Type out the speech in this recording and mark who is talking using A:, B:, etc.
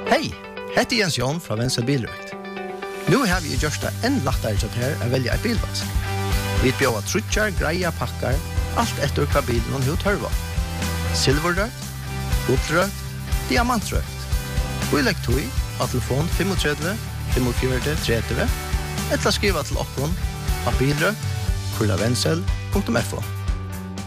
A: Hej, heter Jens Jon fra Vensel Bilrøkt. Nu har vi gjort det enn lettere til her å velge et bilvask. Vi bjør trutjar, greia, pakkar, alt etter hva bilen og hva tørva. Silverrøkt, gullrøkt, diamantrøkt. Og legg tog av telefon 35 45 30 eller skriva til okkon av bilrøkt, kurlavensel.fo.